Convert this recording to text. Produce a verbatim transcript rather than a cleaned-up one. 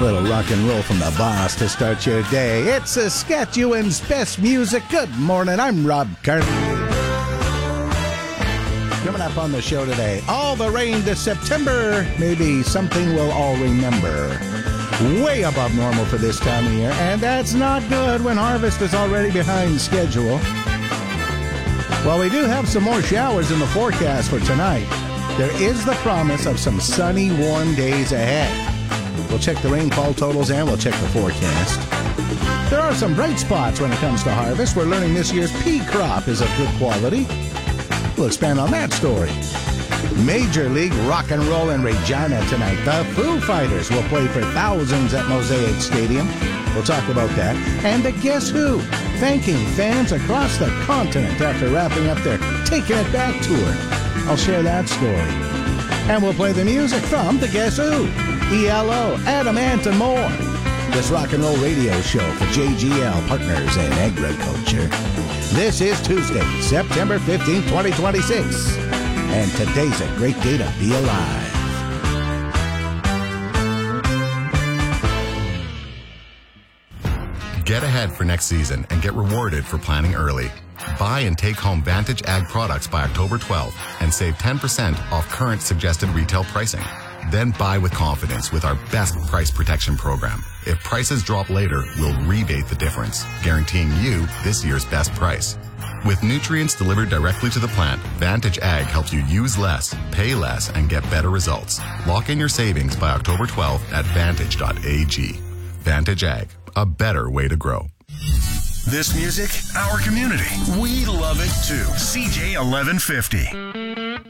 Little rock and roll from the boss to start your day. It's Saskatchewan's best music. Good morning, I'm Rob Carter. Coming up on the show today, all the rain this September. Maybe something we'll all remember. Way above normal for this time of year, and that's not good when harvest is already behind schedule. Well, we do have some more showers in the forecast for tonight. There is the promise of some sunny, warm days ahead. We'll check the rainfall totals and we'll check the forecast. There are some bright spots when it comes to harvest. We're learning this year's pea crop is of good quality. We'll expand on that story. Major League Rock and Roll in Regina tonight. The Foo Fighters will play for thousands at Mosaic Stadium. We'll talk about that. And the Guess Who, thanking fans across the continent after wrapping up their Taking It Back tour. I'll share that story. And we'll play the music from the Guess Who, E L O, Adam Ant, and more. This rock and roll radio show for J G L Partners in Agriculture. This is Tuesday, September fifteenth, twenty twenty-six. And today's a great day to be alive. Get ahead for next season and get rewarded for planning early. Buy and take home Vantage Ag products by October twelfth and save ten percent off current suggested retail pricing. Then buy with confidence with our best price protection program. If prices drop later, we'll rebate the difference, guaranteeing you this year's best price. With nutrients delivered directly to the plant, Vantage Ag helps you use less, pay less, and get better results. Lock in your savings by October twelfth at vantage dot a g. Vantage Ag, a better way to grow. This music, our community. We love it too. C J eleven fifty.